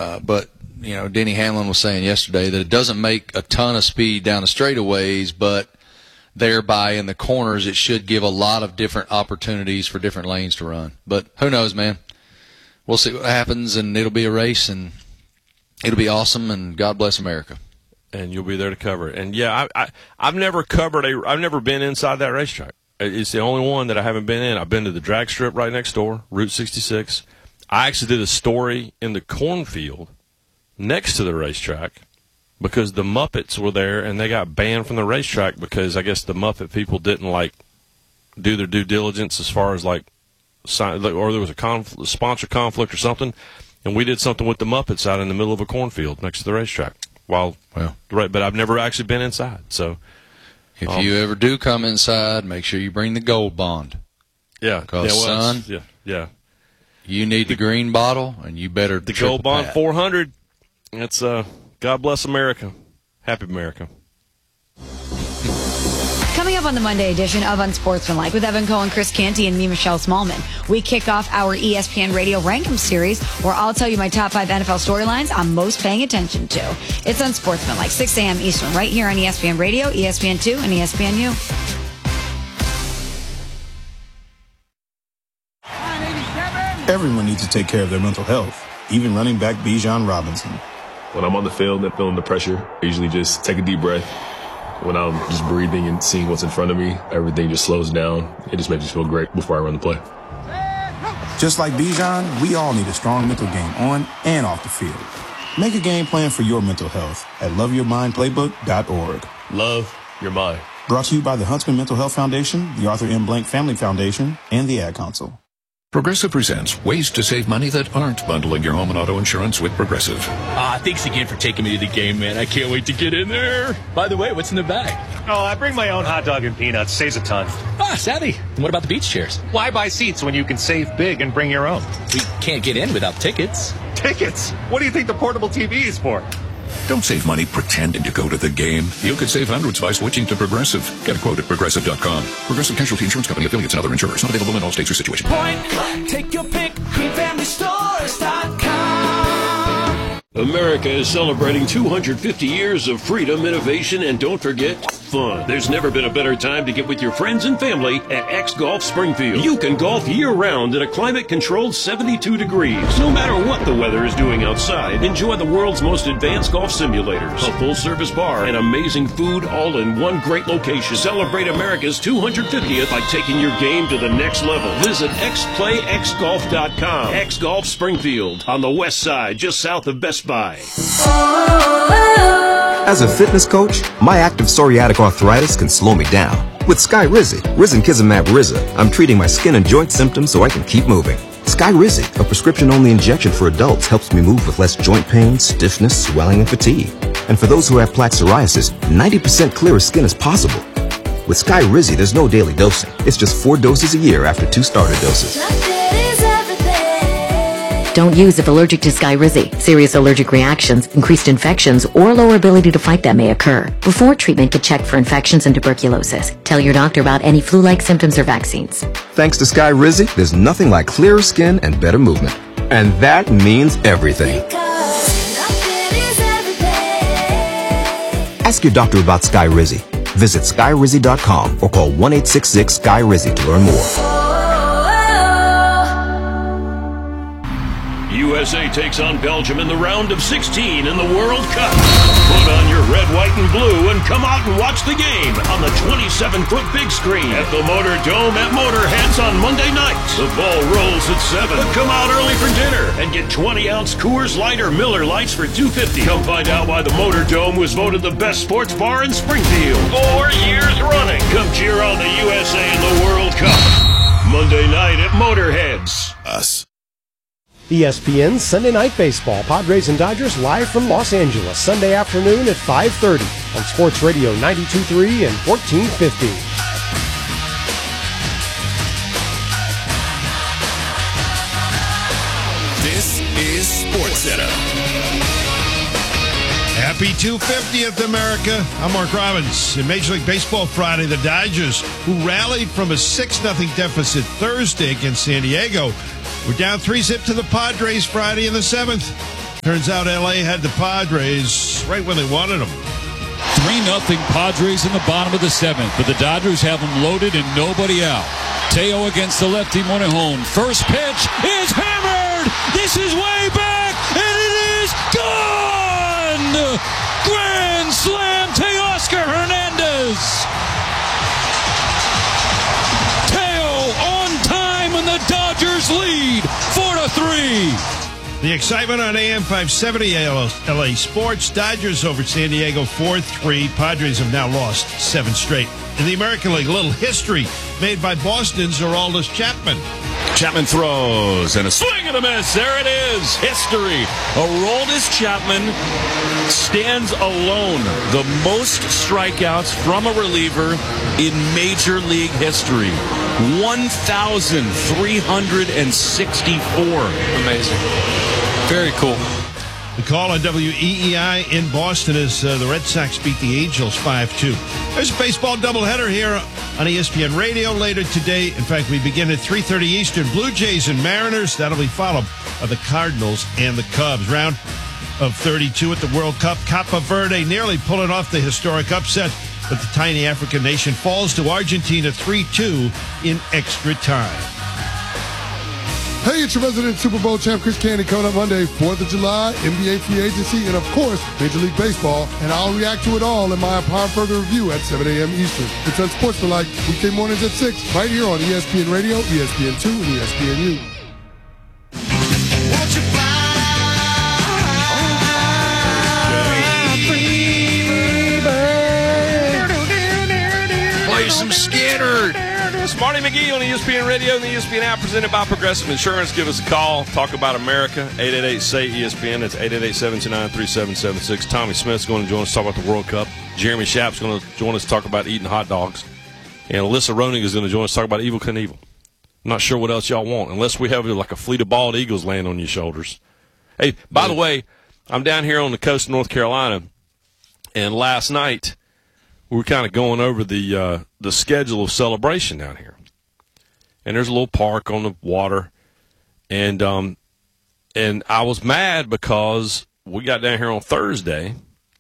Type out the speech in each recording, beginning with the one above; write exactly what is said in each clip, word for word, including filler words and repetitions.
Uh, but, you know, Denny Hamlin was saying yesterday that it doesn't make a ton of speed down the straightaways, but thereby in the corners it should give a lot of different opportunities for different lanes to run. But who knows, man? We'll see what happens, and it'll be a race, and it'll be awesome, and God bless America. And you'll be there to cover it. And, yeah, I, I, I've never covered a – I've never been inside that racetrack. It's the only one that I haven't been in. I've been to the drag strip right next door, Route sixty-six. I actually did a story in the cornfield next to the racetrack because the Muppets were there, and they got banned from the racetrack because I guess the Muppet people didn't, like, do their due diligence as far as, like, sign, or there was a, conf, a sponsor conflict or something, and we did something with the Muppets out in the middle of a cornfield next to the racetrack. While, well, right, but I've never actually been inside, so. If um, you ever do come inside, make sure you bring the gold bond. Yeah. Because, yeah, well, son, yeah, yeah. you need the, the green bottle, and you better The gold bond pat. four hundred. It's, uh, God bless America. Happy America. Coming up on the Monday edition of Unsportsmanlike with Evan Cohen, Chris Canty, and me, Michelle Smallman, we kick off our E S P N Radio Rankem series, where I'll tell you my top five N F L storylines I'm most paying attention to. It's Unsportsmanlike, six a.m. Eastern, right here on E S P N Radio, E S P N two, and E S P N U. Everyone needs to take care of their mental health, even running back Bijan Robinson. When I'm on the field and feeling the pressure, I usually just take a deep breath. When I'm just breathing and seeing what's in front of me, everything just slows down. It just makes me feel great before I run the play. Just like Bijan, we all need a strong mental game on and off the field. Make a game plan for your mental health at love your mind playbook dot org. Love your mind. Brought to you by the Huntsman Mental Health Foundation, the Arthur M. Blank Family Foundation, and the Ad Council. Progressive presents ways to save money that aren't bundling your home and auto insurance with Progressive. Ah, thanks again for taking me to the game, man. I can't wait to get in there. By the way, what's in the bag? Oh, I bring my own hot dog and peanuts. Saves a ton. Ah, savvy. And what about the beach chairs? Why buy seats when you can save big and bring your own? We can't get in without tickets. Tickets? What do you think the portable T V is for? Don't save money pretending to go to the game. You could save hundreds by switching to Progressive. Get a quote at Progressive dot com. Progressive Casualty Insurance Company, affiliates, and other insurers. Not available in all states or situations. Point, take your pick, green family stores dot com. America is celebrating two hundred fifty years of freedom, innovation, and don't forget, fun. There's never been a better time to get with your friends and family at X Golf Springfield. You can golf year-round in a climate-controlled seventy-two degrees. No matter what the weather is doing outside, enjoy the world's most advanced golf simulators, a full-service bar, and amazing food all in one great location. Celebrate America's two hundred fiftieth by taking your game to the next level. Visit x play x golf dot com. X Golf Springfield on the west side, just south of Best Buy. As a fitness coach, my active psoriatic arthritis can slow me down. With Skyrizi, Risankizumab Riza, I'm treating my skin and joint symptoms so I can keep moving. Skyrizi, a prescription-only injection for adults, helps me move with less joint pain, stiffness, swelling, and fatigue. And for those who have plaque psoriasis, ninety percent clearer skin is possible. With Skyrizi, there's no daily dosing. It's just four doses a year after two starter doses. Don't use if allergic to Skyrizi. Serious allergic reactions, increased infections, or lower ability to fight them may occur. Before treatment, get checked for infections and tuberculosis. Tell your doctor about any flu-like symptoms or vaccines. Thanks to Skyrizi, there's nothing like clearer skin and better movement. And that means everything. Ask your doctor about Skyrizi. Visit Skyrizi dot com or call one eight six six S K Y R I Z I to learn more. U S A takes on Belgium in the round of sixteen in the World Cup. Put on your red, white, and blue and come out and watch the game on the twenty-seven foot big screen at the Motor Dome at Motorheads on Monday night. The ball rolls at seven. But come out early for dinner and get twenty ounce Coors Light or Miller Lights for two fifty. Come find out why the Motor Dome was voted the best sports bar in Springfield four years running. Come cheer on the U S A in the World Cup Monday night at Motorheads. Us. E S P N Sunday Night Baseball. Padres and Dodgers live from Los Angeles, Sunday afternoon at five thirty on Sports Radio ninety-two point three and fourteen fifty. This is SportsCenter. Happy two hundred fiftieth, America. I'm Mark Robbins. In Major League Baseball Friday, the Dodgers, who rallied from a six nothing deficit Thursday against San Diego, we're down three zip to the Padres Friday in the seventh. Turns out L A had the Padres right when they wanted them. three nothing Padres in the bottom of the seventh, but the Dodgers have them loaded and nobody out. Teo against the lefty Morejon. First pitch is hammered. This is way back, and it is gone. Grand slam, Teoscar Hernandez. Teo on time, and the Dodgers lead four to three. The excitement on A M five seventy L A Sports. Dodgers over San Diego four three. Padres have now lost seven straight. In the American League, a little history made by Boston's Aroldis Chapman. Chapman throws, and a swing and a miss. There it is. History. Aroldis Chapman stands alone. The most strikeouts from a reliever in Major League history. one thousand three hundred sixty-four. Amazing. Very cool. The call on W E E I in Boston as uh, the Red Sox beat the Angels five two. There's a baseball doubleheader here on E S P N Radio later today. In fact, we begin at three thirty Eastern. Blue Jays and Mariners. That'll be followed by the Cardinals and the Cubs. Round of thirty-two at the World Cup. Cape Verde nearly pulling off the historic upset, but the tiny African nation falls to Argentina three two in extra time. Hey, it's your resident Super Bowl champ, Chris Canty, coming up Monday, fourth of July, N B A free agency, and of course, Major League Baseball. And I'll react to it all in my Upon Further Review at seven a.m. Eastern. It's Unsportsmanlike, weekday mornings at six, right here on E S P N Radio, E S P N two, and E S P N U. Play some Skinner. It's Marty McGee on E S P N Radio and the E S P N app, presented by Progressive Insurance. Give us a call. Talk about America. eight eight eight, S A Y, E S P N. That's eight eight eight, seven two nine, three seven seven six. Tommy Smith's going to join us to talk about the World Cup. Jeremy Schaap's going to join us to talk about eating hot dogs. And Alyssa Roning is going to join us to talk about Evel Knievel. I'm not sure what else y'all want, unless we have like a fleet of bald eagles laying on your shoulders. Hey, by the way, I'm down here on the coast of North Carolina, and last night we were kind of going over the uh, the schedule of celebration down here. And there's a little park on the water, and um, and I was mad because we got down here on Thursday,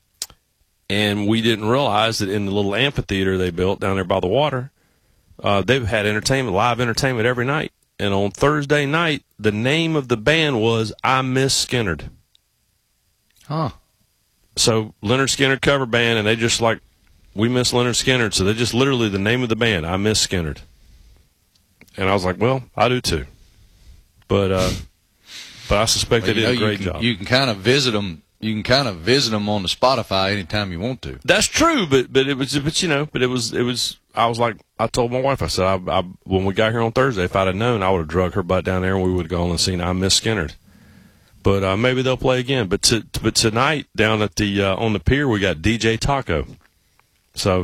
and we didn't realize that in the little amphitheater they built down there by the water, uh, they've had entertainment, live entertainment every night. And on Thursday night, the name of the band was I Miss Skynyrd. Huh. So Leonard Skynyrd cover band, and they just like, we miss Leonard Skynyrd. So they just literally the name of the band, I Miss Skynyrd. And I was like, well, I do too. But uh, but I suspect well, they did know, a great you can, job. You can kind of visit them. You can kind of visit them on the Spotify anytime you want to. That's true, but but it was but you know, but it was it was. I was like, I told my wife, I said, I, I when we got here on Thursday, if I'd have known, I would have drug her butt down there, and we would have gone and seen I Miss Skynyrd. But uh, maybe they'll play again. But to, but tonight down at the uh, on the pier, we got D J Taco. So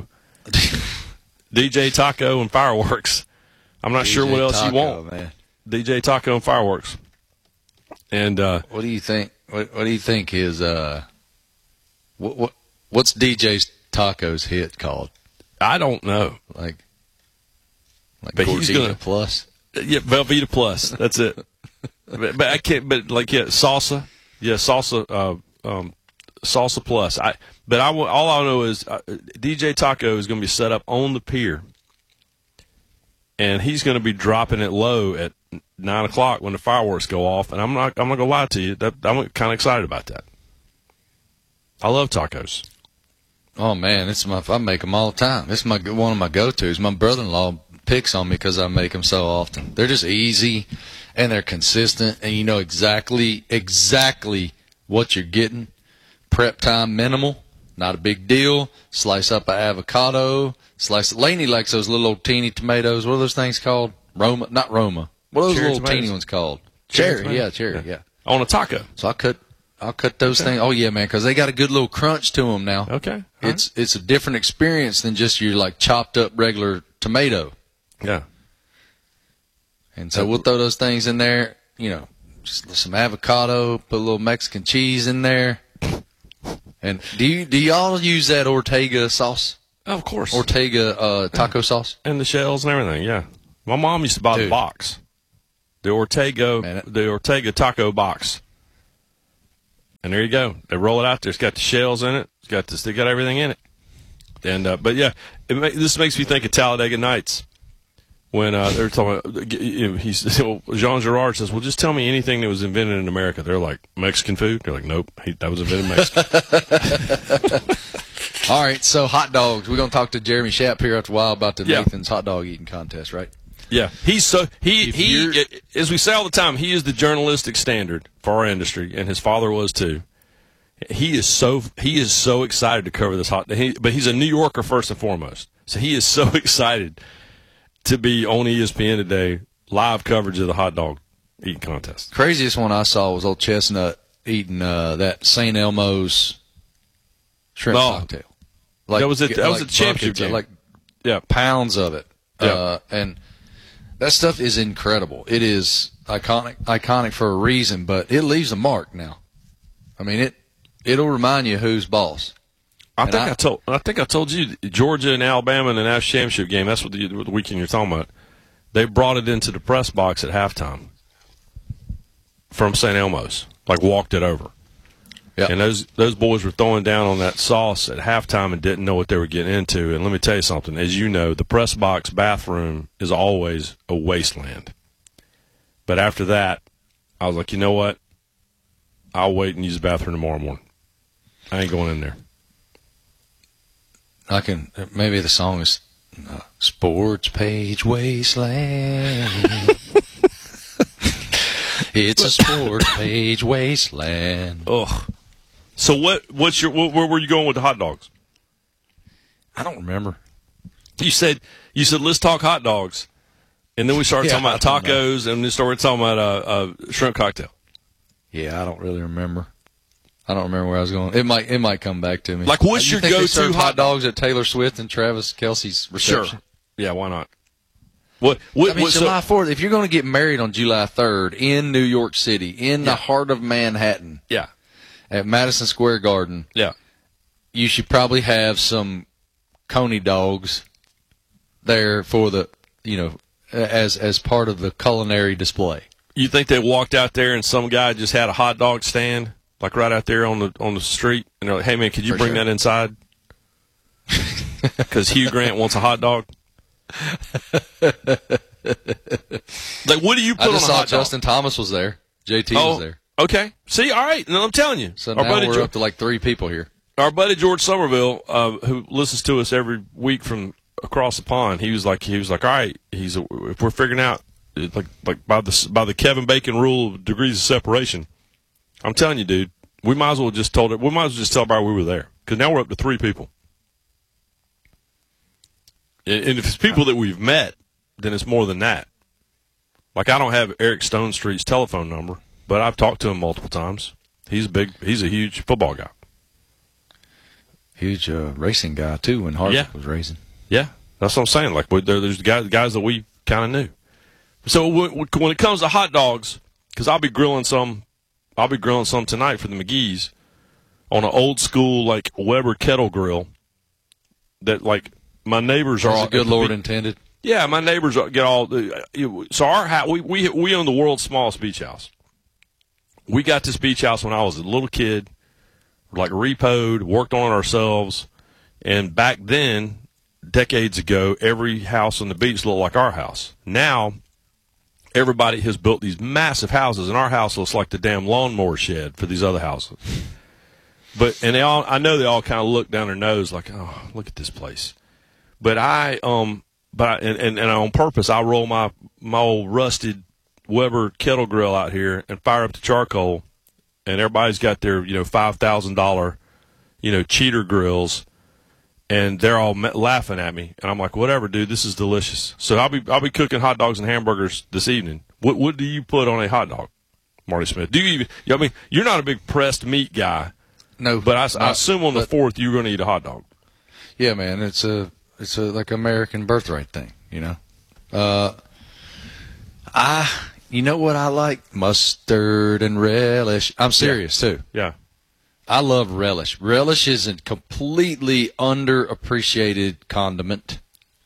D J Taco and fireworks. I'm not D J sure what else Taco, you want. Man. D J Taco and fireworks. And uh, what do you think? What, what do you think his uh, what what what's D J Taco's hit called? I don't know. Like, like but he's gonna Plus. Yeah, Velveeta Plus. That's it. but, but I can't. But like, yeah, salsa. Yeah, salsa. Uh, um, salsa Plus. I. But I. All I know is uh, D J Taco is going to be set up on the pier. And he's going to be dropping it low at nine o'clock when the fireworks go off. And I'm not. I'm not going to lie to you. That, I'm kind of excited about that. I love tacos. Oh man, it's my. I make them all the time. It's my one of my go-tos. My brother-in-law picks on me because I make them so often. They're just easy, and they're consistent, and you know exactly exactly what you're getting. Prep time minimal, not a big deal. Slice up an avocado. Slice. Lainey likes those little old teeny tomatoes. What are those things called? Roma, not Roma. What are those Cherry little tomatoes. teeny ones called? Cherry Cherry, yeah, tomatoes. cherry, Yeah. yeah. On a taco. So I cut, I'll cut those Okay. things. Oh yeah, man, because they got a good little crunch to them now. Okay. It's it's a different experience than just your like chopped up regular tomato. Yeah. And so we'll throw those things in there. You know, just some avocado, put a little Mexican cheese in there. And do you do y'all use that Ortega sauce? Of course. Ortega uh, taco sauce. And the shells and everything, yeah. My mom used to buy the Dude. box. The Ortega Man, it- the Ortega taco box. And there you go. They roll it out there. It's got the shells in it. It's got this. They got everything in it. And uh, but yeah, it ma- this makes me think of Talladega Nights when uh, they're talking. About, you know, he's Jean Girard says, "Well, just tell me anything that was invented in America." They're like Mexican food. They're like, "Nope, he, that was invented in Mexico." All right, so hot dogs. We're going to talk to Jeremy Schapp here after a while about the Yeah. Nathan's hot dog eating contest, right? Yeah, he's so he If he you're- as we say all the time, he is the journalistic standard for our industry, and his father was too. He is so he is so excited to cover this hot. He, but he's a New Yorker first and foremost, so he is so excited to be on E S P N today, live coverage of the hot dog eating contest. Craziest one I saw was old Chestnut eating uh, that Saint Elmo's shrimp Oh. cocktail. That was it- that was like a championship buckets of- game. Like Yeah, pounds of it. Yeah. Uh, and that stuff is incredible. It is iconic, iconic for a reason, but it leaves a mark now. I mean, it it'll remind you who's boss. I And think I, I- told I think I told you Georgia and Alabama in the national championship game. That's what the, the weekend you're talking about. They brought it into the press box at halftime from Saint Elmo's, like walked it over. Yep. And those those boys were throwing down on that sauce at halftime and didn't know what they were getting into. And let me tell you something. As you know, the press box bathroom is always a wasteland. But after that, I was like, you know what? I'll wait and use the bathroom tomorrow morning. I ain't going in there. I can maybe the song is uh, Sports Page Wasteland. It's a Sports Page Wasteland. Ugh. So what? What's your? Where, where were you going with the hot dogs? I don't remember. You said you said let's talk hot dogs, and then we started Yeah, talking about I don't know. tacos, and then started talking about a, a shrimp cocktail. Yeah, I don't really remember. I don't remember where I was going. It might it might come back to me. Like, what's You your think they go-to serve hot hot dogs at Taylor Swift and Travis Kelce's reception? Sure. Yeah, why not? What? What? I mean, what so- July fourth, if you're going to get married on July third in New York City, in the Yeah. heart of Manhattan, yeah. at Madison Square Garden, Yeah. you should probably have some Coney dogs there for the, you know, as as part of the culinary display. You think they walked out there and some guy just had a hot dog stand, like right out there on the on the street, and they're like, "Hey man, could you For bring sure. that inside?" Because Hugh Grant wants a hot dog. Like, what do you put I on a just saw hot dog? Justin Thomas was there. J T oh, was there. okay. See, all right. No, I'm telling you, So our now buddy we're George, up to like three people here. our buddy George Somerville, uh, who listens to us every week from across the pond, he was like, he was like, all right, he's if we're figuring out like like by the by the Kevin Bacon rule of degrees of separation, I'm telling you, dude, we might as well just told it. We might as well just tell everybody we were there because now we're up to three people. And and if it's people that we've met, then it's more than that. Like, I don't have Eric Stone Street's telephone number, but I've talked to him multiple times. He's a big, he's a huge football guy. Huge uh, racing guy too when Harvick Yeah. was racing. Yeah, that's what I'm saying. Like, we- there, there's guys, guys that we kind of knew. So when, when it comes to hot dogs, because I'll be grilling some, I'll be grilling some tonight for the McGee's on an old school like Weber kettle grill. That like my neighbors are As all the good Lord intended. Yeah, my neighbors get all. So our house, we we we own the world's smallest beach house. We got this beach house when I was a little kid, like repoed, worked on it ourselves, and back then, decades ago, every house on the beach looked like our house. Now, everybody has built these massive houses, and our house looks like the damn lawnmower shed for these other houses. But and they all, I know they all kind of look down their nose like, oh, look at this place. But I um. But I, and, and, and on purpose, I roll my my old rusted Weber kettle grill out here and fire up the charcoal, and everybody's got their you know five thousand dollar you know cheater grills, and they're all ma- laughing at me, and I'm like, whatever, dude, this is delicious. So I'll be I'll be cooking hot dogs and hamburgers this evening. What what do you put on a hot dog, Marty Smith? Do you even? You know, I mean, you're not a big pressed meat guy, No, but I, I not- assume on the but- fourth you're going to eat a hot dog. Yeah, man, it's a it's a like American birthright thing, you know. Uh, I you know what I like? Mustard and relish. I'm serious too. Yeah. I love relish. Relish is a completely underappreciated condiment,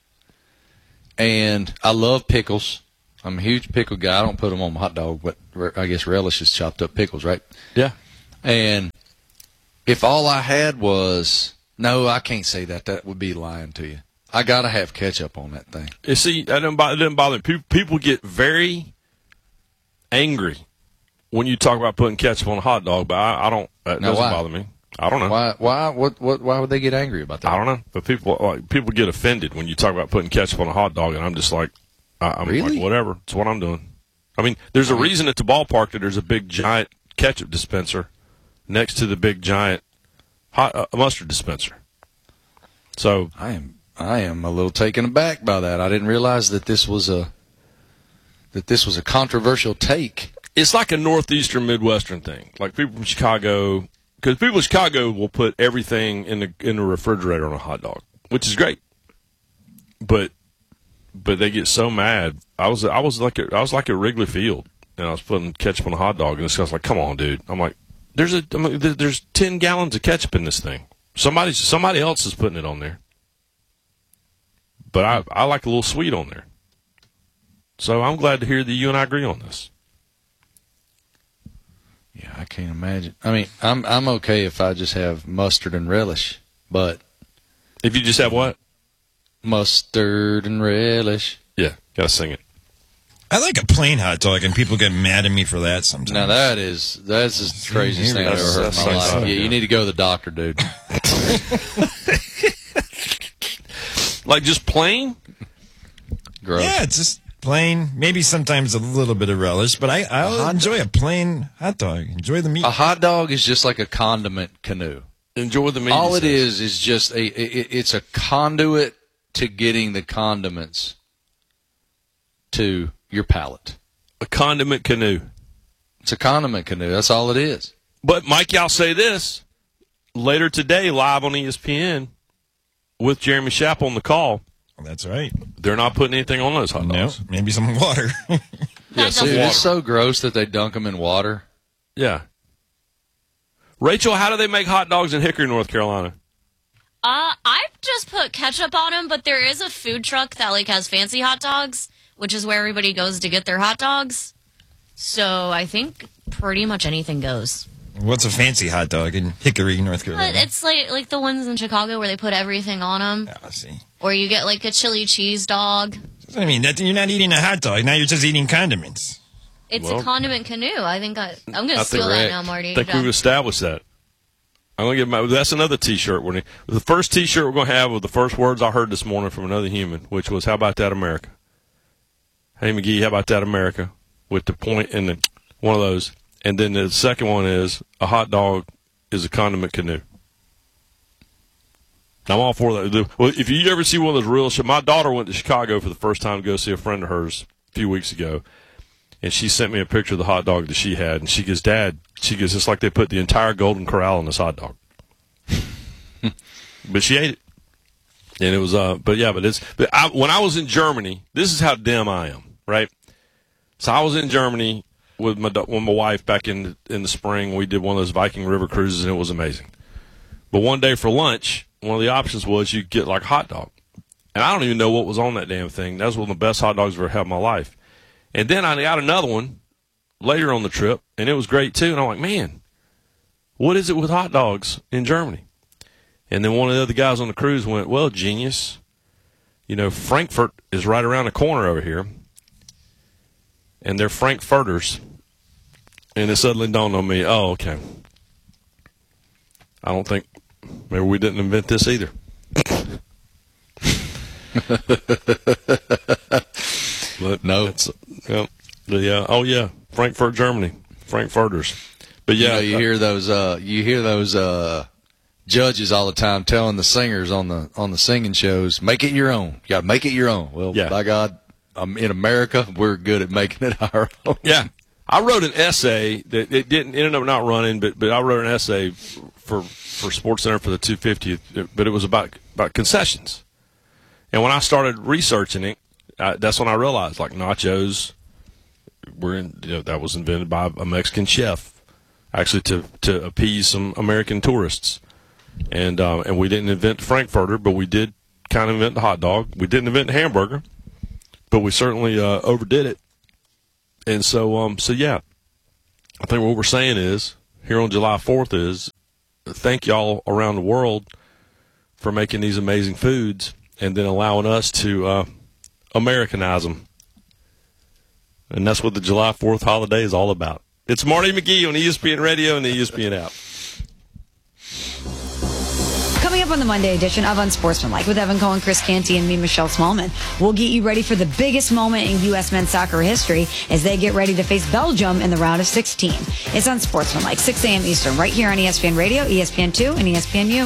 and I love pickles. I'm a huge pickle guy. I don't put them on my hot dog, but re- I guess relish is chopped up pickles, right? Yeah. And if all I had was, no, I can't say that. That would be lying to you. I got to have ketchup on that thing. You see, that doesn't bother, it doesn't bother me. People, people get very angry when you talk about putting ketchup on a hot dog, but I, I don't. That Now, doesn't why? bother me. I don't know. Why? Why? What? What? Why would they get angry about that? I don't know. But people like people get offended when you talk about putting ketchup on a hot dog, and I'm just like, I, I'm Really? like, whatever. It's what I'm doing. I mean, there's a reason at the ballpark that there's a big giant ketchup dispenser next to the big giant hot uh, mustard dispenser. So I am. I am a little taken aback by that. I didn't realize that this was a that this was a controversial take. it's like a northeastern Midwestern thing. Like people from Chicago, because people in Chicago will put everything in the in the refrigerator on a hot dog, which is great. But but they get so mad. I was I was like a, I was like at Wrigley Field, and I was putting ketchup on a hot dog, and this guy's like, "Come on, dude." I'm like, "There's a I mean, there's ten gallons of ketchup in this thing. Somebody's somebody else is putting it on there." But I I like a little sweet on there. So I'm glad to hear that you and I agree on this. Yeah, I can't imagine. I mean, I'm I'm okay if I just have mustard and relish, but if you just have what? Mustard and relish. Yeah, gotta sing it. I like a plain hot dog, and people get mad at me for that sometimes. Now that is that's the craziest thing I've ever heard in my life. Yeah, you need to go to the doctor, dude. Like just plain? Gross. Yeah, it's just plain. Maybe sometimes a little bit of relish, but I I enjoy a plain hot dog. Enjoy the meat. A hot dog is just like a condiment canoe. Enjoy the meat. All it is is just a it, it's a conduit to getting the condiments to your palate. A condiment canoe. It's a condiment canoe. That's all it is. But Mikey, I'll say this: later today, live on E S P N with Jeremy Schaap on the call. That's right. They're not putting anything on those hot dogs. No, maybe some water. Yeah, some dude, water. it's so gross that they dunk them in water. Yeah. Rachel, how do they make hot dogs in Hickory, North Carolina? Uh, I've just put ketchup on them, but there is a food truck that like has fancy hot dogs, which is where everybody goes to get their hot dogs. So I think pretty much anything goes. What's a fancy hot dog in Hickory, North But Carolina? it's like like the ones in Chicago where they put everything on them. Yeah, I see. Or you get like a chili cheese dog. I mean, that, you're not eating a hot dog. Now you're just eating condiments. It's Well, a condiment canoe. I think I, I'm going I to steal think- that now, Marty. I think Yeah. we've established that. I'm gonna get my. That's another T-shirt. When the first T-shirt we're gonna have with the first words I heard this morning from another human, which was, "How about that, America?" Hey McGee, how about that, America? With the point in the one of those, and then the second one is a hot dog is a condiment canoe. I'm all for that. The- Well, if you ever see one of those real, sh- my daughter went to Chicago for the first time to go see a friend of hers a few weeks ago. And she sent me a picture of the hot dog that she had. And she goes, "Dad," she goes, "it's like they put the entire Golden Corral in this hot dog." But she ate it. And it was, uh, but yeah, but it's, but I, when I was in Germany, this is how dim I am, right? So I was in Germany with my, da- with my wife back in, in the spring. We did one of those Viking River cruises, and it was amazing. But one day for lunch, one of the options was you get like a hot dog. And I don't even know what was on that damn thing. That was one of the best hot dogs I've ever had in my life. And then I got another one later on the trip, and it was great too. And I'm like, man, what is it with hot dogs in Germany? And then one of the other guys on the cruise went, "Well, genius, you know, Frankfurt is right around the corner over here, and they're Frankfurters." And it suddenly dawned on me, oh, okay. I don't think, maybe we didn't invent this either. But no, it's, yeah, the, uh, oh yeah, Frankfurt, Germany, Frankfurters. But yeah, you, know, you hear those uh, you hear those uh, judges all the time telling the singers on the on the singing shows, "Make it your own. You got to make it your own." Well, Yeah. by God, um, in America, we're good at making it our own. Yeah, I wrote an essay that it didn't ended up not running, but but I wrote an essay for for SportsCenter for the two fiftieth, but it was about about concessions. And when I started researching it, I, that's when I realized like nachos were in, you know, that was invented by a Mexican chef, actually to to appease some American tourists. And uh, and we didn't invent Frankfurter, but we did kind of invent the hot dog. We didn't invent the hamburger, but we certainly uh, overdid it. And so, um, so yeah, I think what we're saying is here on July fourth is thank y'all around the world for making these amazing foods and then allowing us to uh, Americanize them. And that's what the July fourth holiday is all about. It's Marty McGee on E S P N Radio and the E S P N app. Coming up on the Monday edition of Unsportsmanlike with Evan Cohen, Chris Canty, and me, Michelle Smallman, we'll get you ready for the biggest moment in U S men's soccer history as they get ready to face Belgium in the round of sixteen. It's Unsportsmanlike, six a.m. Eastern, right here on E S P N Radio, E S P N two, and E S P N U.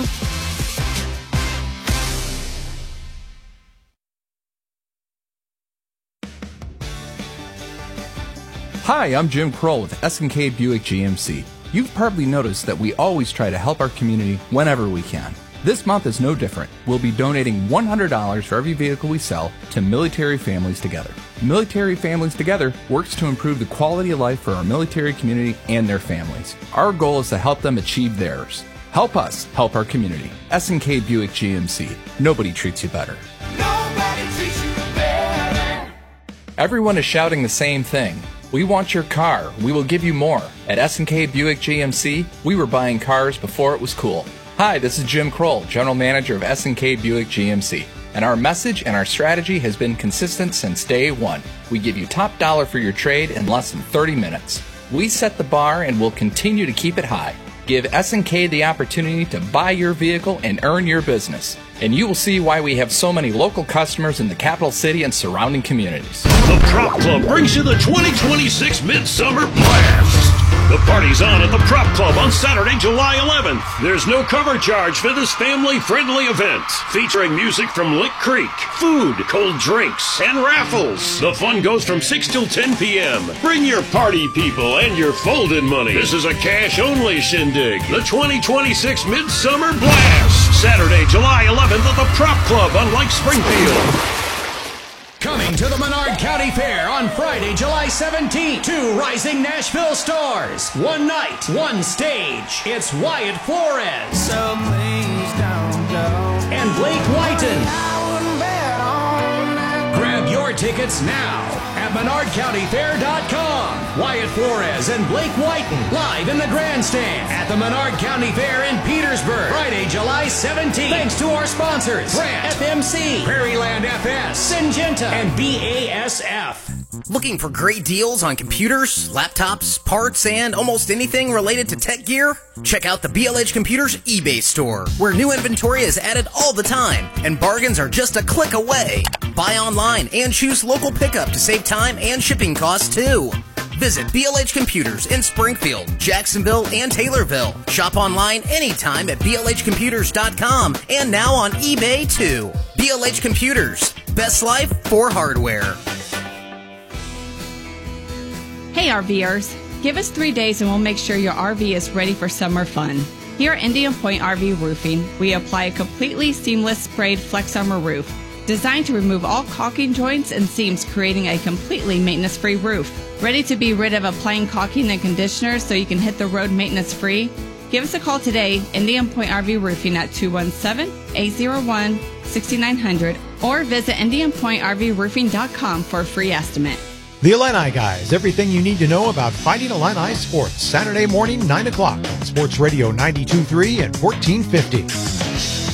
Hi, I'm Jim Kroll with S and K Buick G M C. You've probably noticed that we always try to help our community whenever we can. This month is no different. We'll be donating one hundred dollars for every vehicle we sell to Military Families Together. Military Families Together works to improve the quality of life for our military community and their families. Our goal is to help them achieve theirs. Help us help our community. S and K Buick G M C. Nobody treats you better. Nobody treats you better. Everyone is shouting the same thing. We want your car. We will give you more. At S and K Buick G M C, we were buying cars before it was cool. Hi, this is Jim Kroll, General Manager of S and K Buick G M C. And our message and our strategy has been consistent since day one. We give you top dollar for your trade in less than thirty minutes. We set the bar and will continue to keep it high. Give S and K the opportunity to buy your vehicle and earn your business. And you will see why we have so many local customers in the capital city and surrounding communities. The Prop Club brings you the twenty twenty-six Midsummer Blast. The party's on at the Prop Club on Saturday, July eleventh. There's no cover charge for this family-friendly event, featuring music from Lick Creek, food, cold drinks, and raffles. The fun goes from six till ten p.m. Bring your party people and your folded money. This is a cash-only shindig. The twenty twenty-six Midsummer Blast. Saturday, July eleventh at the Prop Club on Lake Springfield. Coming to the Menard County Fair on Friday, July seventeenth. Two rising Nashville stars. One night, one stage. It's Wyatt Flores. So please don't go. And Blake Whiten. Grab your tickets now at Menard County Fair dot com. Wyatt Flores and Blake Whiten live in the grandstand at the Menard County Fair in Petersburg. Friday, July seventeenth. Thanks to our sponsors, Brand, F M C, Prairieland F S, Syngenta, and B A S F. Looking for great deals on computers, laptops, parts, and almost anything related to tech gear? Check out the B L H Computers eBay store, where new inventory is added all the time, and bargains are just a click away. Buy online and choose local pickup to save time and shipping costs too. Visit B L H Computers in Springfield, Jacksonville, and Taylorville. Shop online anytime at B L H computers dot com and now on eBay too. B L H Computers, best life for hardware. Hey RVers, give us three days and we'll make sure your R V is ready for summer fun. Here at Indian Point R V Roofing, we apply a completely seamless sprayed Flex Armor roof, designed to remove all caulking joints and seams, creating a completely maintenance-free roof. Ready to be rid of applying caulking and conditioners so you can hit the road maintenance-free? Give us a call today, Indian Point R V Roofing at two one seven, eight zero one, six nine zero zero or visit Indian Point R V Roofing dot com for a free estimate. The Illini Guys, everything you need to know about Fighting Illini sports. Saturday morning, nine o'clock on Sports Radio ninety-two point three and fourteen fifty.